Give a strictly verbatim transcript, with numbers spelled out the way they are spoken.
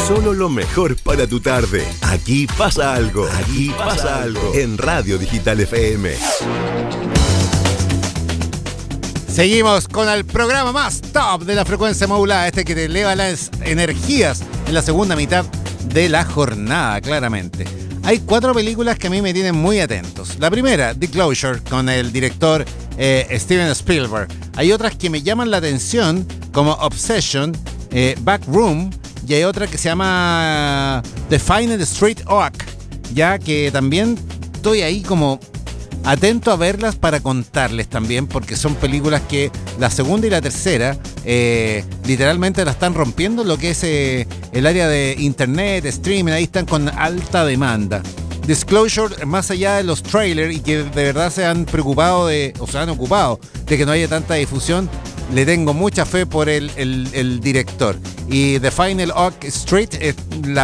Solo lo mejor para tu tarde. Aquí pasa algo. Aquí pasa algo. En Radio Digital F M. Seguimos con el programa más top de la frecuencia modulada, este que te eleva las energías en la segunda mitad de la jornada, claramente. Hay cuatro películas que a mí me tienen muy atentos. La primera, The Closure, con el director eh, Steven Spielberg. Hay otras que me llaman la atención, como Obsession, eh, Backroom, y hay otra que se llama The Final Street Oak, ya que también estoy ahí como atento a verlas para contarles también, porque son películas que la segunda y la tercera eh, literalmente la están rompiendo lo que es eh, el área de internet, streaming, ahí están con alta demanda. Disclosure, más allá de los trailers y que de verdad se han preocupado de, o se han ocupado de que no haya tanta difusión, le tengo mucha fe por el, el, el director. Y The Final Oak Street, eh, la